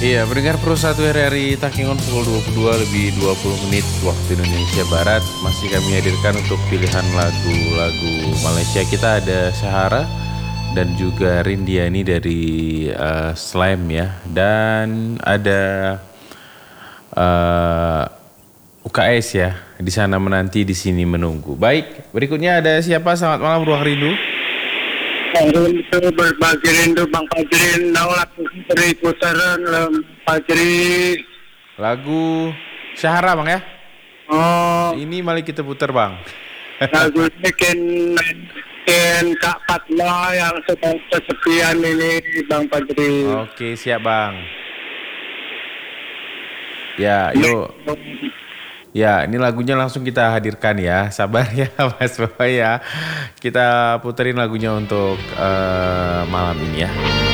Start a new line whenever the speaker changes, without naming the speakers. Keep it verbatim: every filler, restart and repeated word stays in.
Iya, pendengar Pro satu R R I Takengon pukul dua puluh dua lebih dua puluh menit waktu Indonesia Barat. Masih kami hadirkan untuk pilihan lagu-lagu Malaysia. Kita ada Sahara dan juga Rindiani dari uh, Slam ya. Dan ada uh, U K S ya. Di sana menanti, di sini menunggu. Baik, berikutnya ada siapa? Selamat malam Ruang Rindu.
Rindu berbagi rindu Bang Fajri, nolak dari putaran Fajri.
Lagu Syahara Bang ya?
Oh,
Ini mari kita putar Bang.
lagu bikin bikin Kak Fatma yang sedang kesepian ini Bang Fajri.
Oke siap Bang. Ya yuk. Ya ini lagunya langsung kita hadirkan ya. Sabar ya Mas Boy ya. Kita puterin lagunya untuk uh, malam ini ya.